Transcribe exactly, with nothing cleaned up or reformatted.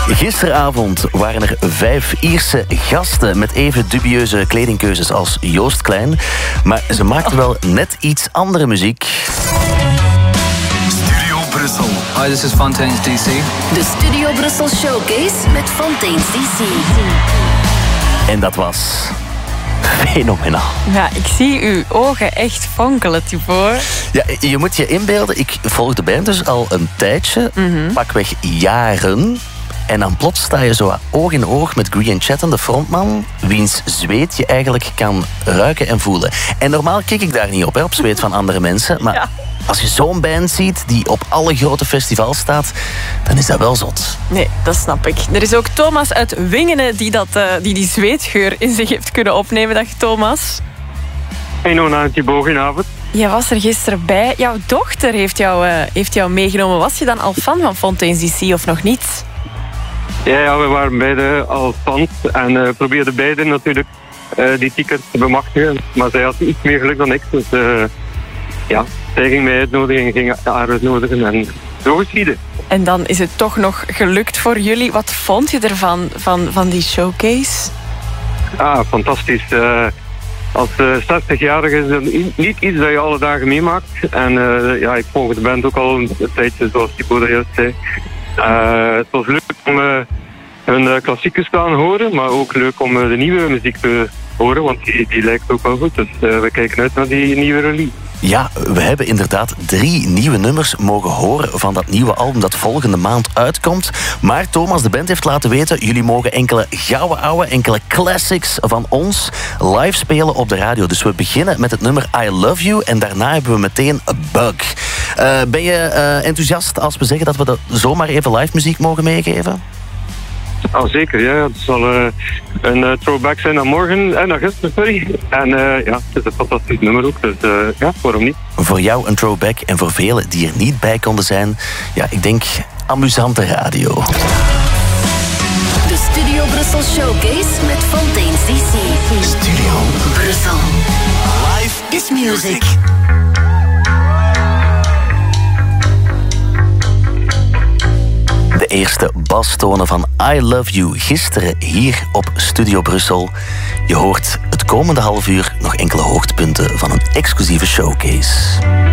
Gisteravond waren er vijf Ierse gasten met even dubieuze kledingkeuzes als Joost Klein. Maar ze maakten wel net iets andere muziek. Studio Brussel. Hi, this is Fontaines D C. De Studio Brussel Showcase met Fontaines D C. En dat was fenomenaal. Ja, ik zie uw ogen echt fonkelen, Tibor. Ja, je moet je inbeelden, ik volg de band dus al een tijdje, mm-hmm. pakweg jaren. En dan plots sta je zo oog in oog met Grian Chatten, de frontman, wiens zweet je eigenlijk kan ruiken en voelen. En normaal kijk ik daar niet op, hè, op zweet van andere mensen. Maar ja. als je zo'n band ziet die op alle grote festivals staat, dan is dat wel zot. Nee, dat snap ik. Er is ook Thomas uit Wingenen die dat, uh, die, die zweetgeur in zich heeft kunnen opnemen. Dag Thomas. Hey Nona, Thibaut, goedenavond. Je was er gisteren bij. Jouw dochter heeft jou, uh, heeft jou meegenomen. Was je dan al fan van Fontaines D C of nog niet? Ja, ja, we waren beide al fans en uh, probeerden beide natuurlijk uh, die tickets te bemachtigen. Maar zij had iets meer geluk dan ik, dus uh, ja, zij ging mij uitnodigen en ging haar uitnodigen en zo geschieden. En dan is het toch nog gelukt voor jullie. Wat vond je ervan, van, van die showcase? Ah, fantastisch. Uh, als uh, zestigjarige is het niet iets dat je alle dagen meemaakt. En uh, ja, ik volg de band ook al een tijdje, zoals Thibaut dat juist zei. Uh, het was leuk om uh, hun uh, klassiekers te gaan horen, maar ook leuk om uh, de nieuwe muziek te horen, want die, die lijkt ook wel goed. Dus uh, we kijken uit naar die nieuwe release. Ja, we hebben inderdaad drie nieuwe nummers mogen horen van dat nieuwe album dat volgende maand uitkomt. Maar Thomas, de band heeft laten weten, jullie mogen enkele gouden ouwe, enkele classics van ons live spelen op de radio. Dus we beginnen met het nummer I Love You en daarna hebben we meteen A Bug. Uh, ben je uh, enthousiast als we zeggen dat we dat zomaar even live muziek mogen meegeven? Oh, zeker, ja. Het zal uh, een uh, throwback zijn naar morgen en naar gisteren, sorry. En uh, ja, het is een fantastisch nummer ook, dus uh, ja, waarom niet? Voor jou een throwback en voor velen die er niet bij konden zijn, ja, ik denk amusante radio. De Studio Brussel Showcase met Fontaines D C. Studio Brussel. Live is music. De eerste bastonen van I Love You gisteren hier op Studio Brussel. Je hoort het komende half uur nog enkele hoogtepunten van een exclusieve showcase.